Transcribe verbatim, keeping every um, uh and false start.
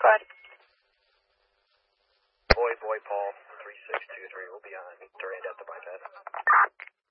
squad. Boy, boy, Paul, three six two three will be on Durand at the bypass.